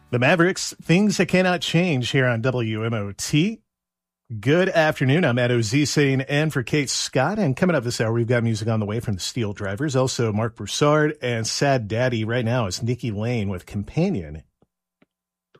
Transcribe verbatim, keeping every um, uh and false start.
The Mavericks, things that cannot change here on W M O T. Good afternoon. I'm Ed Ozisane and for Kate Scott. And coming up this hour, we've got music on the way from the Steel Drivers. Also, Mark Broussard and Sad Daddy. Right now is Nikki Lane with Companion